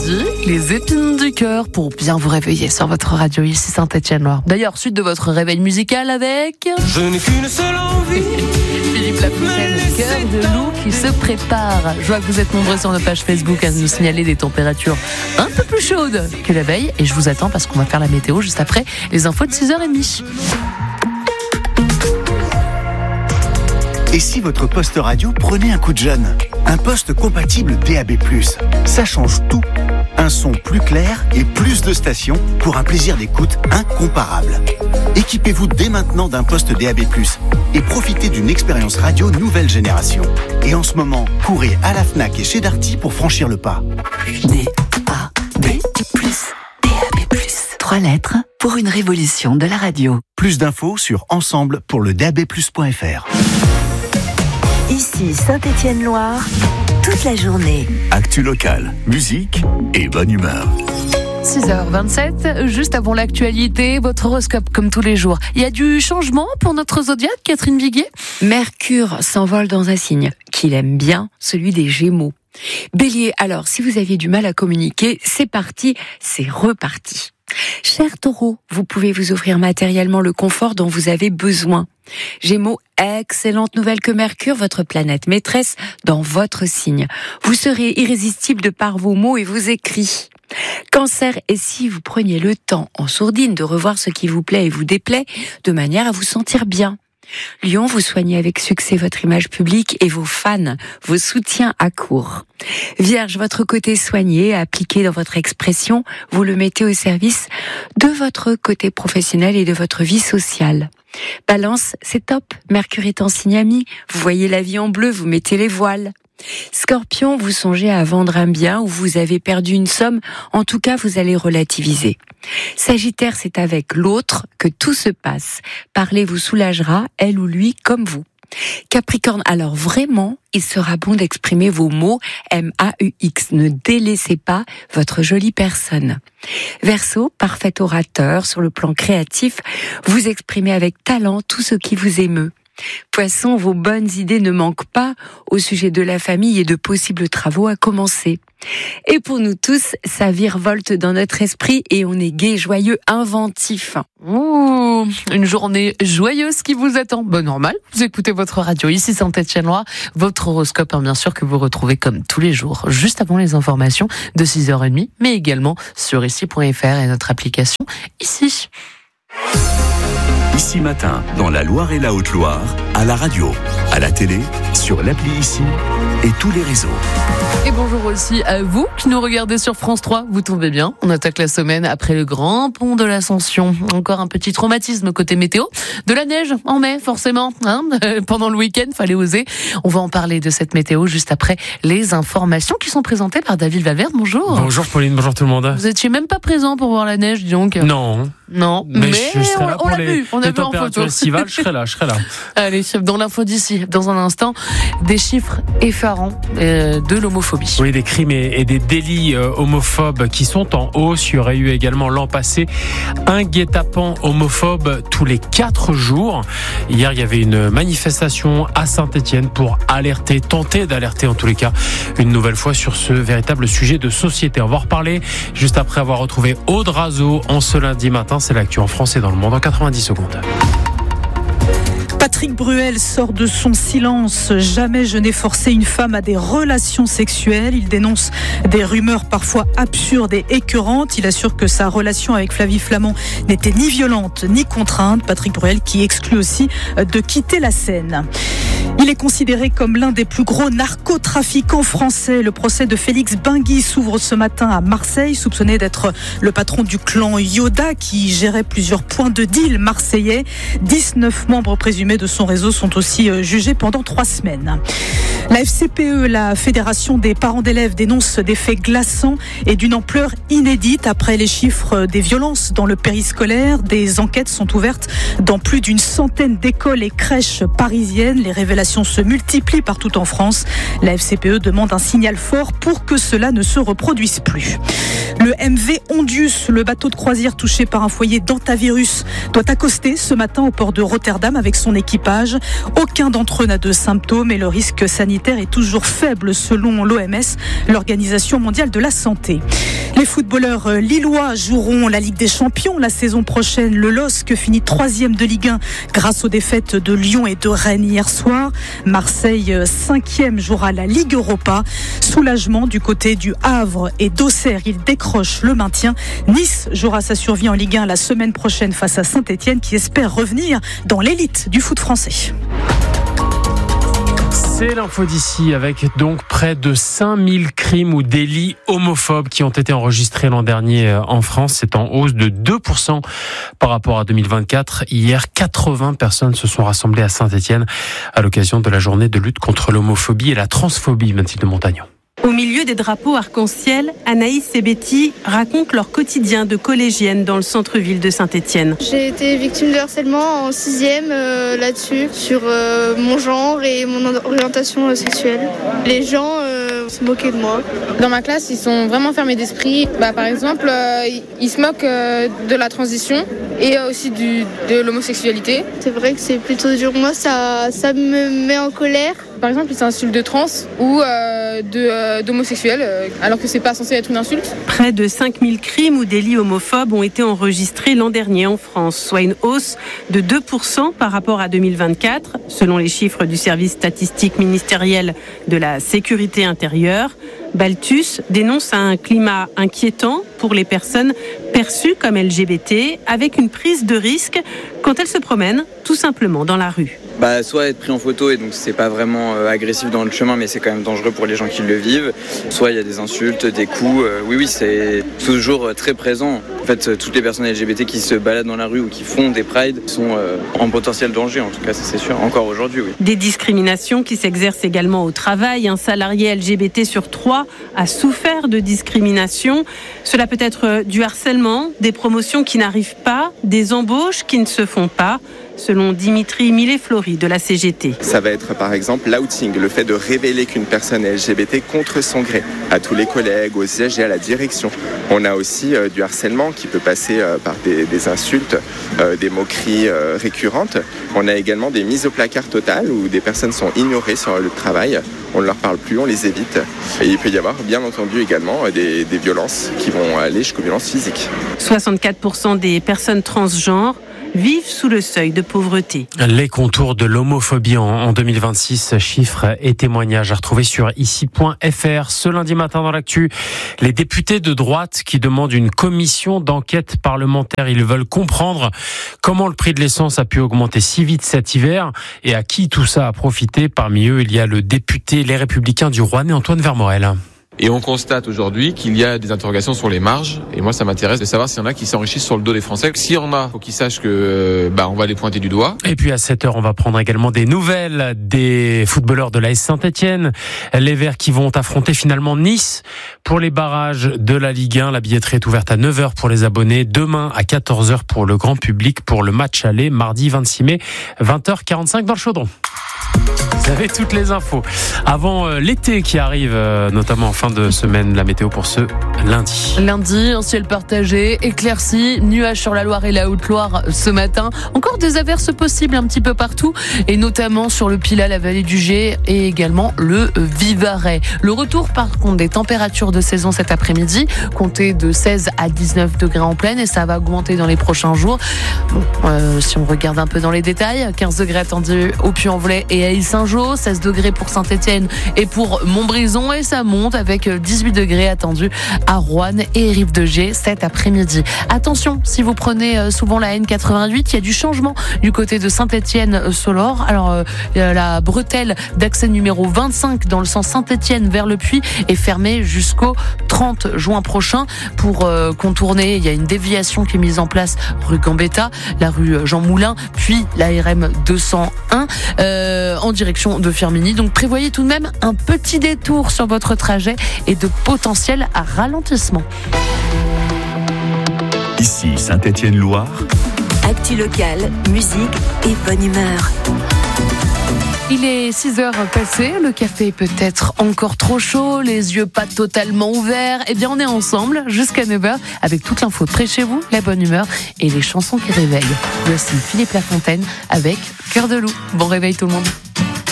midi, les épines du cœur pour bien vous réveiller sur votre radio ici Saint-Étienne-Loire. D'ailleurs, suite de votre réveil musical avec... Je n'ai qu'une seule envie. Philippe Lafontaine, Cœur de loup qui se prépare. Je vois que vous êtes nombreux sur notre page Facebook à nous signaler des températures un peu plus chaudes que la veille. Et je vous attends parce qu'on va faire la météo juste après les infos de 6h30. Et si votre poste radio prenait un coup de jeune ? Un poste compatible DAB+. Ça change tout. Un son plus clair et plus de stations pour un plaisir d'écoute incomparable. Équipez-vous dès maintenant d'un poste DAB+, et profitez d'une expérience radio nouvelle génération. Et en ce moment, courez à la Fnac et chez Darty pour franchir le pas. DAB+. 3 lettres pour une révolution de la radio. Plus d'infos sur ensemble pour le DAB+.fr. Ici Saint-Étienne-Loire, toute la journée. Actu locale, musique et bonne humeur. 6h27, juste avant l'actualité, votre horoscope comme tous les jours. Il y a du changement pour notre zodiaque, Catherine Viguier ? Mercure s'envole dans un signe qu'il aime bien, celui des Gémeaux. Bélier, alors si vous aviez du mal à communiquer, c'est parti, c'est reparti. Cher Taureau, vous pouvez vous offrir matériellement le confort dont vous avez besoin. Gémeaux, excellente nouvelle que Mercure, votre planète maîtresse, dans votre signe. Vous serez irrésistible de par vos mots et vos écrits. Cancer, et si vous preniez le temps en sourdine de revoir ce qui vous plaît et vous déplaît, de manière à vous sentir bien. Lion, vous soignez avec succès votre image publique et vos fans, vos soutiens à court. Vierge, votre côté soigné, appliqué dans votre expression, vous le mettez au service de votre côté professionnel et de votre vie sociale. Balance, c'est top, Mercure est en signe ami, vous voyez la vie en bleu, vous mettez les voiles. Scorpion, vous songez à vendre un bien ou vous avez perdu une somme, en tout cas vous allez relativiser. Sagittaire, c'est avec l'autre que tout se passe. Parler vous soulagera, elle ou lui comme vous. Capricorne, alors vraiment, il sera bon d'exprimer vos mots MAUX. Ne délaissez pas votre jolie personne. Verseau, parfait orateur sur le plan créatif, vous exprimez avec talent tout ce qui vous émeut. Poisson, vos bonnes idées ne manquent pas au sujet de la famille et de possibles travaux à commencer. Et pour nous tous, ça virevolte dans notre esprit et on est gai, joyeux, inventif. Ouh, une journée joyeuse qui vous attend. Bon, normal, vous écoutez votre radio ici Saint-Étienne-Loire, votre horoscope bien sûr que vous retrouvez comme tous les jours, juste avant les informations de 6h30, mais également sur ici.fr et notre application ici. Ici Matin, dans la Loire et la Haute-Loire, à la radio, à la télé, sur l'appli Ici et tous les réseaux. Et bonjour aussi à vous qui nous regardez sur France 3. Vous tombez bien, on attaque la semaine après le grand pont de l'Ascension. Encore un petit traumatisme côté météo. De la neige en mai, forcément. Pendant le week-end, fallait oser. On va en parler de cette météo juste après les informations qui sont présentées par David Valverde. Bonjour. Bonjour Pauline, bonjour tout le monde. Vous étiez même pas présent pour voir la neige, dis donc. Non, mais je serai là on pour l'a vu, on a vu en photo. Estivales, je serai là. Allez, dans l'info d'ici, dans un instant, des chiffres effarants de l'homophobie. Oui, des crimes et des délits homophobes qui sont en hausse. Il y aurait eu également l'an passé un guet-apens homophobe tous les 4 jours. Hier, il y avait une manifestation à Saint-Étienne pour tenter d'alerter en tous les cas, une nouvelle fois sur ce véritable sujet de société. On va en reparler juste après avoir retrouvé Aude Razo en ce lundi matin. C'est l'actu en France et dans le monde en 90 secondes. Patrick Bruel sort de son silence. Jamais je n'ai forcé une femme à des relations sexuelles. Il dénonce des rumeurs parfois absurdes et écœurantes. Il assure que sa relation avec Flavie Flament n'était ni violente ni contrainte. Patrick Bruel qui exclut aussi de quitter la scène. Il est considéré comme l'un des plus gros narcotrafiquants français. Le procès de Félix Bingui s'ouvre ce matin à Marseille, soupçonné d'être le patron du clan Yoda qui gérait plusieurs points de deal marseillais. 19 membres présumés de son réseau sont aussi jugés pendant 3 semaines. La FCPE, la Fédération des parents d'élèves, dénonce des faits glaçants et d'une ampleur inédite. Après les chiffres des violences dans le périscolaire, des enquêtes sont ouvertes dans plus d'une centaine d'écoles et crèches parisiennes. Les révélations se multiplient partout en France. La FCPE demande un signal fort pour que cela ne se reproduise plus. Le MV Ondius, le bateau de croisière touché par un foyer d'hantavirus, doit accoster ce matin au port de Rotterdam avec son équipage. Aucun d'entre eux n'a de symptômes et le risque sanitaire est toujours faible selon l'OMS, l'Organisation mondiale de la santé. Les footballeurs lillois joueront la Ligue des Champions la saison prochaine. Le LOSC finit 3e de Ligue 1 grâce aux défaites de Lyon et de Rennes hier soir. Marseille 5e jouera la Ligue Europa. Soulagement du côté du Havre et d'Auxerre. Il décroche le maintien. Nice jouera sa survie en Ligue 1 la semaine prochaine face à Saint-Etienne qui espère revenir dans l'élite du foot français. C'est l'info d'ici avec donc près de 5000 crimes ou délits homophobes qui ont été enregistrés l'an dernier en France. C'est en hausse de 2% par rapport à 2024. Hier, 80 personnes se sont rassemblées à Saint-Etienne à l'occasion de la journée de lutte contre l'homophobie et la transphobie, Mathilde Montagnon. Au milieu des drapeaux arc-en-ciel, Anaïs et Betty racontent leur quotidien de collégienne dans le centre-ville de Saint-Etienne. J'ai été victime de harcèlement en 6e là-dessus, sur mon genre et mon orientation sexuelle. Les gens se moquaient de moi. Dans ma classe, ils sont vraiment fermés d'esprit. Par exemple, ils se moquent de la transition et aussi de l'homosexualité. C'est vrai que c'est plutôt dur. Moi, ça me met en colère. Par exemple, ils s'insultent de trans ou d'homosexuels, alors que c'est pas censé être une insulte. Près de 5000 crimes ou délits homophobes ont été enregistrés l'an dernier en France, soit une hausse de 2% par rapport à 2024, selon les chiffres du service statistique ministériel de la sécurité intérieure. Balthus dénonce un climat inquiétant pour les personnes perçues comme LGBT, avec une prise de risque quand elles se promènent tout simplement dans la rue. Soit être pris en photo et donc c'est pas vraiment agressif dans le chemin, mais c'est quand même dangereux pour les gens qui le vivent. Soit il y a des insultes, des coups. Oui, c'est toujours très présent. En fait, toutes les personnes LGBT qui se baladent dans la rue ou qui font des prides sont en potentiel danger, en tout cas, ça c'est sûr, encore aujourd'hui, oui. Des discriminations qui s'exercent également au travail. Un salarié LGBT sur 3 a souffert de discrimination. Cela peut être du harcèlement, des promotions qui n'arrivent pas, des embauches qui ne se font pas, selon Dimitri Millet-Fleury de la CGT. Ça va être par exemple l'outing, le fait de révéler qu'une personne est LGBT contre son gré, à tous les collègues, aux sièges et à la direction. On a aussi du harcèlement qui peut passer par des insultes, des moqueries récurrentes. On a également des mises au placard totales où des personnes sont ignorées sur le lieu de travail. On ne leur parle plus, on les évite. Et il peut y avoir bien entendu également des violences qui vont aller jusqu'aux violences physiques. 64% des personnes transgenres vivent sous le seuil de pauvreté. Les contours de l'homophobie en 2026, chiffres et témoignages à retrouver sur ici.fr. Ce lundi matin dans l'actu, les députés de droite qui demandent une commission d'enquête parlementaire. Ils veulent comprendre comment le prix de l'essence a pu augmenter si vite cet hiver et à qui tout ça a profité. Parmi eux, il y a le député Les Républicains du Rouennais, Antoine Vermorel. Et on constate aujourd'hui qu'il y a des interrogations sur les marges. Et moi, ça m'intéresse de savoir s'il y en a qui s'enrichissent sur le dos des Français. S'il y en a, faut qu'ils sachent que, on va les pointer du doigt. Et puis à 7h, on va prendre également des nouvelles des footballeurs de l'AS Saint-Etienne. Les Verts qui vont affronter finalement Nice pour les barrages de la Ligue 1. La billetterie est ouverte à 9h pour les abonnés. Demain à 14h pour le grand public pour le match aller. Mardi 26 mai, 20h45 dans le Chaudron. Vous avez toutes les infos. Avant l'été qui arrive, notamment en fin de semaine, la météo pour ce lundi. Lundi, un ciel partagé, éclairci, nuages sur la Loire et la Haute-Loire ce matin. Encore des averses possibles un petit peu partout, et notamment sur le Pilat, la vallée du Gé et également le Vivarais. Le retour par contre des températures de saison cet après-midi, comptez de 16 à 19 degrés en pleine, et ça va augmenter dans les prochains jours. Si on regarde un peu dans les détails, 15 degrés attendus au Puy-en-Velay et à Île-Saint-Jean, 16 degrés pour Saint-Etienne et pour Montbrison, et ça monte avec 18 degrés attendus à Roanne et Rive-de-Gier cet après-midi. Attention, si vous prenez souvent la N88, il y a du changement du côté de Saint-Etienne-Solor. Alors, la bretelle d'accès numéro 25 dans le sens Saint-Etienne vers le Puy est fermée jusqu'au 30 juin prochain. Pour contourner, il y a une déviation qui est mise en place rue Gambetta, la rue Jean Moulin, puis la RM 201 en direction de Firminy. Donc prévoyez tout de même un petit détour sur votre trajet et de potentiels ralentissements. Ici Saint-Etienne-Loire. Actu locale, musique et bonne humeur. Il est 6h passées, le café est peut-être encore trop chaud, les yeux pas totalement ouverts. Eh bien, on est ensemble jusqu'à 9h avec toute l'info près de chez vous, la bonne humeur et les chansons qui réveillent. Voici Philippe Lafontaine avec Cœur de loup. Bon réveil tout le monde.